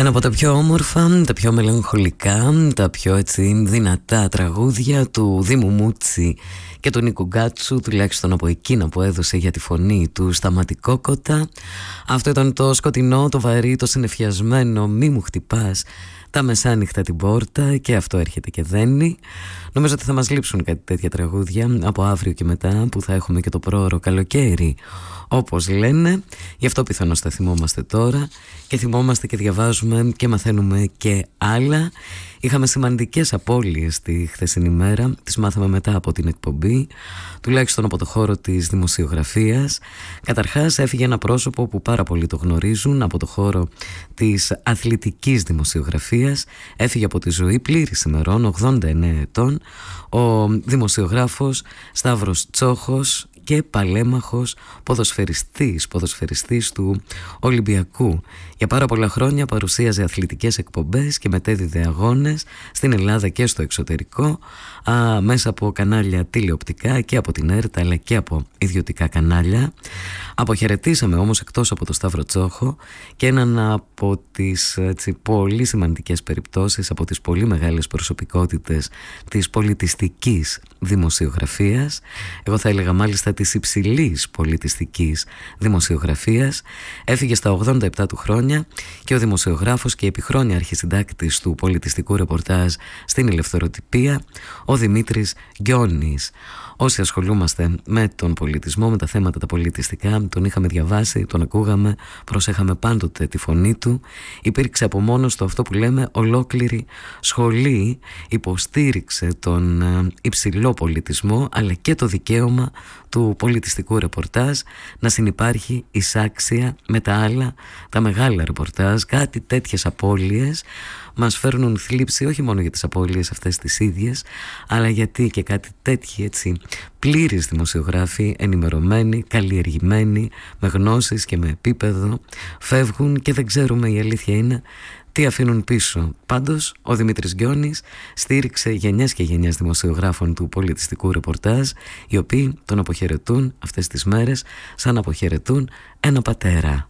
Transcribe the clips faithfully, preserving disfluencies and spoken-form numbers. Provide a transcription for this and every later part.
Ένα από τα πιο όμορφα, τα πιο μελαγχολικά, τα πιο έτσι δυνατά τραγούδια του Δήμου Μούτσι και του Νίκου Γκάτσου, τουλάχιστον από εκείνα που έδωσε για τη φωνή του Σταματικόκοτα. Αυτό ήταν το σκοτεινό, το βαρύ, το συννεφιασμένο «Μη μου χτυπάς τα μεσάνυχτα την πόρτα», και αυτό έρχεται και δένει. Νομίζω ότι θα μας λείψουν κάτι τέτοια τραγούδια από αύριο και μετά, που θα έχουμε και το πρόωρο καλοκαίρι, όπως λένε. Γι' αυτό πιθανώς θα θυμόμαστε τώρα και θυμόμαστε και διαβάζουμε και μαθαίνουμε και άλλα. Είχαμε σημαντικές απώλειες τη χθεσινή μέρα, τις μάθαμε μετά από την εκπομπή, τουλάχιστον από το χώρο της δημοσιογραφίας. Καταρχάς έφυγε ένα πρόσωπο που πάρα πολλοί το γνωρίζουν από το χώρο της αθλητικής δημοσιογραφίας. Έφυγε από τη ζωή πλήρης ημερών, ογδόντα εννέα ετών, ο δημοσιογράφος Σταύρος Τσόχος και παλέμαχος ποδοσφαιριστής, ποδοσφαιριστής του Ολυμπιακού. Για πάρα πολλά χρόνια παρουσίαζε αθλητικές εκπομπές και μετέδιδε αγώνες στην Ελλάδα και στο εξωτερικό, α, μέσα από κανάλια τηλεοπτικά και από την ΕΡΤ αλλά και από ιδιωτικά κανάλια. Αποχαιρετήσαμε όμως, εκτός από το Σταύρο Τσόχο, και έναν από τις έτσι, πολύ σημαντικές περιπτώσεις, από τις πολύ μεγάλες προσωπικότητες της πολιτιστικής δημοσιογραφίας, εγώ θα έλεγα μάλιστα της υψηλής πολιτιστικής δημοσιογραφίας. Έφυγε στα ογδόντα επτά του χρόνια και ο δημοσιογράφος και επιχρόνια αρχισυντάκτης του πολιτιστικού ρεπορτάζ στην Ελευθεροτυπία, ο Δημήτρης Γκιόνης. Όσοι ασχολούμαστε με τον πολιτισμό, με τα θέματα τα πολιτιστικά, τον είχαμε διαβάσει, τον ακούγαμε, προσέχαμε πάντοτε τη φωνή του. Υπήρξε από μόνος του αυτό που λέμε ολόκληρη σχολή, υποστήριξε τον υψηλό πολιτισμό αλλά και το δικαίωμα του πολιτιστικού ρεπορτάζ να συνυπάρχει εισάξια με τα άλλα, τα μεγάλα ρεπορτάζ. Κάτι τέτοιες απώλειες μας φέρνουν θλίψη, όχι μόνο για τις απώλειες αυτές τις ίδιες, αλλά γιατί και κάτι τέτοιοι έτσι πλήρεις δημοσιογράφοι, ενημερωμένοι, καλλιεργημένοι, με γνώσεις και με επίπεδο, φεύγουν και δεν ξέρουμε, η αλήθεια είναι, τι αφήνουν πίσω. Πάντως, ο Δημήτρης Γκιόνης στήριξε γενιές και γενιές δημοσιογράφων του πολιτιστικού ρεπορτάζ, οι οποίοι τον αποχαιρετούν αυτές τις μέρες σαν αποχαιρετούν ένα πατέρα.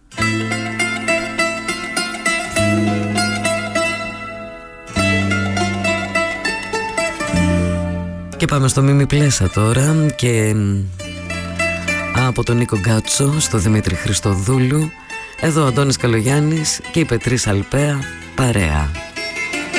Και πάμε στο Μίμη Πλέσα τώρα, και από τον Νίκο Γκάτσο στο Δημήτρη Χριστοδούλου, εδώ ο Αντώνης Καλογιάννης και η Πετρίς Αλπαία, παρέα.